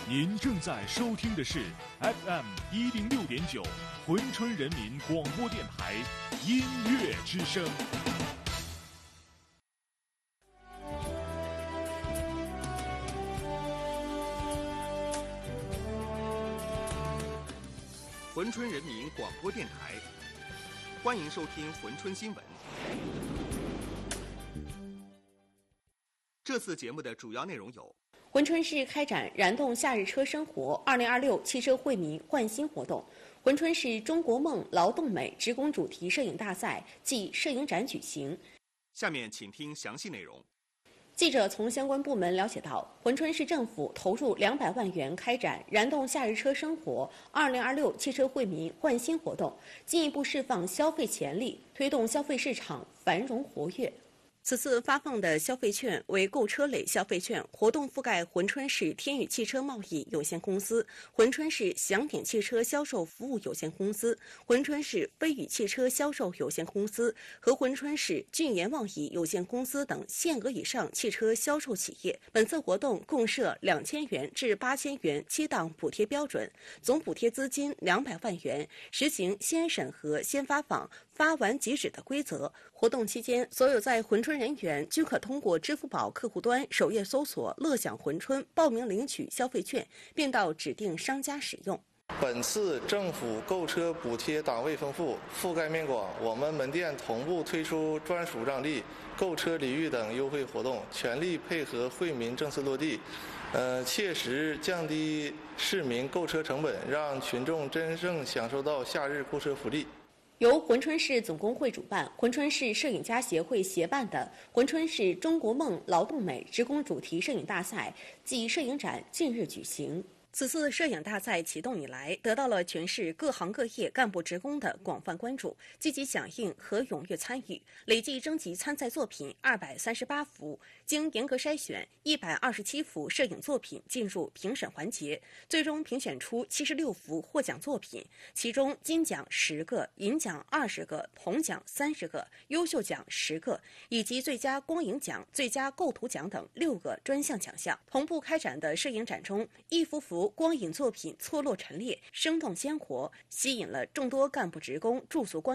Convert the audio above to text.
您正在收听的是 FM106.9珲春人民广播电台音乐之声。 珲春人民广播电台，欢迎收听珲春新闻。这次节目的主要内容有： 珲春市开展燃动夏日车生活2026汽车惠民焕新活动，珲春市中国梦劳动美职工主题摄影大赛暨摄影展举行。 下面请听详细内容。 记者从相关部门了解到，珲春市政府投入200万元开展燃动夏日车生活2026汽车惠民焕新活动，进一步释放消费潜力，推动消费市场繁荣活跃。此次发放的消费券为购车类消费券，活动覆盖珲春市天宇汽车贸易有限公司、珲春市祥鼎汽车销售服务有限公司、珲春市飞宇汽车销售有限公司和珲春市俊研贸易有限公司等限额以上汽车销售企业。本次活动共设2000元至8000元7档补贴标准，总补贴资金200万元，实行先审核先发放、发完即止的规则。活动期间，所有在珲春人员均可通过支付宝客户端首页搜索“乐享珲春”报名领取消费券，并到指定商家使用。 本次政府购车补贴档位丰富，覆盖面广，我们门店同步推出专属让利、购车礼遇等优惠活动，全力配合惠民政策落地，切实降低市民购车成本，让群众真正享受到夏日购车福利。 由珲春市总工会主办、珲春市摄影家协会协办的珲春市中国梦劳动美职工主题摄影大赛暨摄影展近日举行。此次摄影大赛启动以来，得到了全市各行各业干部职工的广泛关注、积极响应和踊跃参与，累计征集参赛作品238幅，经严格筛选，127幅摄影作品进入评审环节，最终评选出76幅获奖作品，其中金奖10个、银奖20个、铜奖30个、优秀奖10个，以及最佳光影奖、最佳构图奖等6个专项奖项。同步开展的摄影展中，一幅幅光影作品错落陈列，生动鲜活，吸引了众多干部职工驻足观